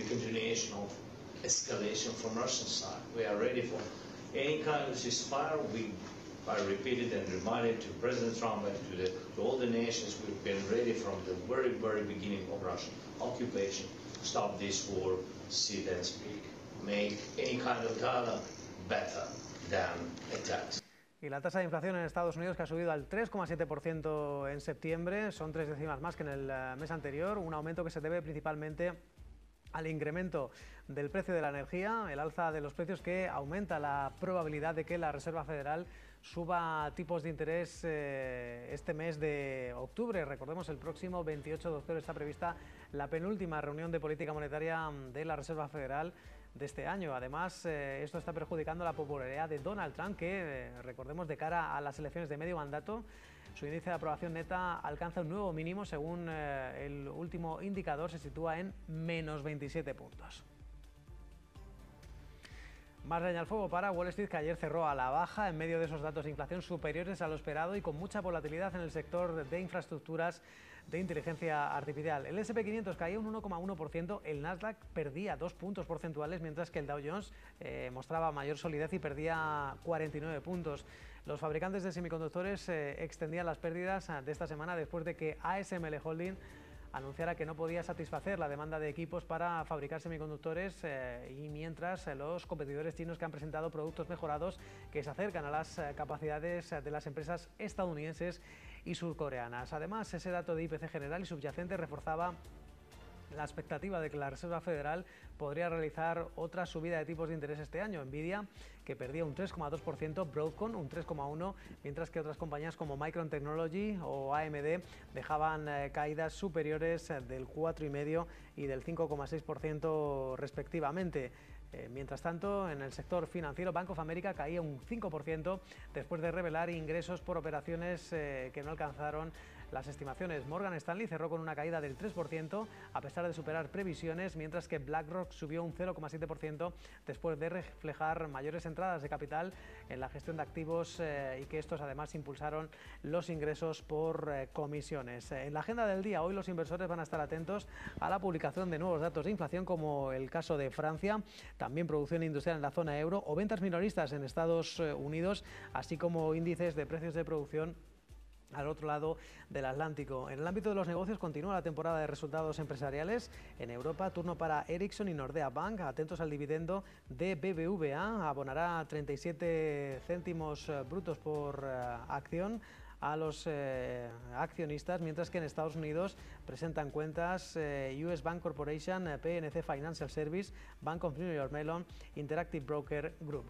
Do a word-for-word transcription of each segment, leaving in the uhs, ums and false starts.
continuation of escalation from Russian side. We are ready for any kind of ceasefire. We are repeated and reminded to President Trump and to, the, to all the nations, we've been ready from the very, very beginning of Russian occupation. Stop this war, sit and speak. Make any kind of dialogue better than attacks. Y la tasa de inflación en Estados Unidos, que ha subido al tres coma siete por ciento en septiembre, son tres décimas más que en el mes anterior, un aumento que se debe principalmente al incremento del precio de la energía, el alza de los precios que aumenta la probabilidad de que la Reserva Federal suba tipos de interés eh, este mes de octubre. Recordemos, el próximo veintiocho de octubre está prevista la penúltima reunión de política monetaria de la Reserva Federal de este año. Además, eh, esto está perjudicando la popularidad de Donald Trump, que, eh, recordemos, de cara a las elecciones de medio mandato, su índice de aprobación neta alcanza un nuevo mínimo. Según eh, el último indicador, se sitúa en menos veintisiete puntos. Más leña al fuego para Wall Street, que ayer cerró a la baja en medio de esos datos de inflación superiores a lo esperado y con mucha volatilidad en el sector de infraestructuras de inteligencia artificial. El ese and pe quinientos caía un uno coma uno por ciento, el Nasdaq perdía dos puntos porcentuales, mientras que el Dow Jones eh, mostraba mayor solidez y perdía cuarenta y nueve puntos. Los fabricantes de semiconductores eh, extendían las pérdidas de esta semana después de que A S M L Holding anunciara que no podía satisfacer la demanda de equipos para fabricar semiconductores eh, y mientras eh, los competidores chinos, que han presentado productos mejorados que se acercan a las eh, capacidades de las empresas estadounidenses y surcoreanas. Además, ese dato de I P C general y subyacente reforzaba la expectativa de que la Reserva Federal podría realizar otra subida de tipos de interés este año. Nvidia, que perdía un tres coma dos por ciento, Broadcom un tres coma uno por ciento, mientras que otras compañías como Micron Technology o A M D dejaban eh, caídas superiores eh, del cuatro coma cinco por ciento y del cinco coma seis por ciento respectivamente. Eh, mientras tanto, en el sector financiero, Bank of America caía un cinco por ciento después de revelar ingresos por operaciones eh, que no alcanzaron las estimaciones. Morgan Stanley cerró con una caída del tres por ciento a pesar de superar previsiones, mientras que BlackRock subió un cero coma siete por ciento después de reflejar mayores entradas de capital en la gestión de activos eh, y que estos además impulsaron los ingresos por eh, comisiones. En la agenda del día, hoy los inversores van a estar atentos a la publicación de nuevos datos de inflación, como el caso de Francia, también producción industrial en la zona euro o ventas minoristas en Estados Unidos, así como índices de precios de producción al otro lado del Atlántico. En el ámbito de los negocios continúa la temporada de resultados empresariales. En Europa, turno para Ericsson y Nordea Bank. Atentos al dividendo de B B V A, abonará treinta y siete céntimos brutos por uh, acción a los eh, accionistas, mientras que en Estados Unidos presentan cuentas eh, U S Bank Corporation, eh, P N C Financial Service, Bank of New York Mellon, Interactive Broker Group.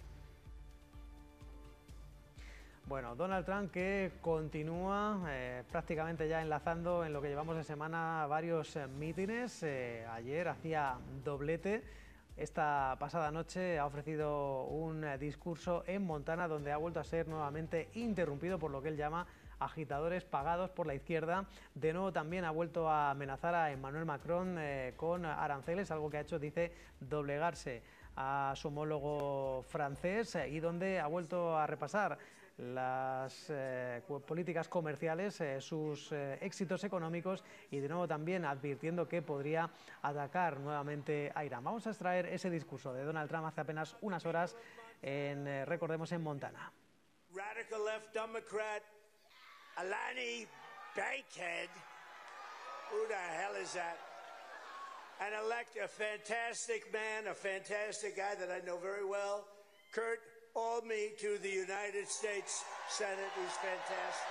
Bueno, Donald Trump, que continúa eh, prácticamente ya enlazando en lo que llevamos de semana varios eh, mítines. Eh, ayer hacía doblete. Esta pasada noche ha ofrecido un eh, discurso en Montana, donde ha vuelto a ser nuevamente interrumpido por lo que él llama agitadores pagados por la izquierda. De nuevo también ha vuelto a amenazar a Emmanuel Macron eh, con aranceles, algo que ha hecho, dice, doblegarse a su homólogo francés, eh, y donde ha vuelto a repasar las eh, políticas comerciales, eh, sus eh, éxitos económicos, y de nuevo también advirtiendo que podría atacar nuevamente a Irán. Vamos a extraer ese discurso de Donald Trump hace apenas unas horas, en, eh, recordemos, en Montana. Radical left Democrat Alani Bankhead, who the hell is that? And elect a fantastic man, a fantastic guy that I know very well, Kurt Olney, to the United States Senate. He's fantastic.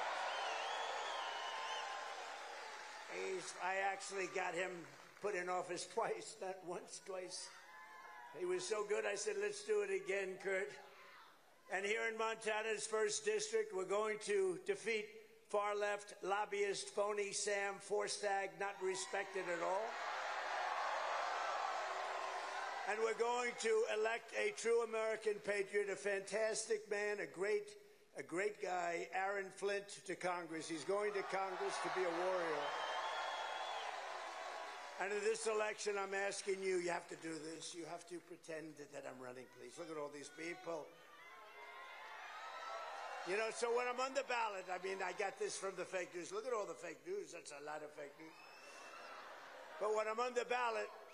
He's, I actually got him put in office twice, not once, twice. He was so good, I said, let's do it again, Kurt. And here in Montana's first district, we're going to defeat far-left lobbyist phony Sam Forstag, not respected at all. And we're going to elect a true American patriot, a fantastic man, a great, a great guy, Aaron Flint, to Congress. He's going to Congress to be a warrior. And in this election, I'm asking you, you have to do this. You have to pretend that, that I'm running, please. Look at all these people. You know, so when I'm on the ballot, I mean, I got this from the fake news. Look at all the fake news. That's a lot of fake news. But when I'm on the ballot,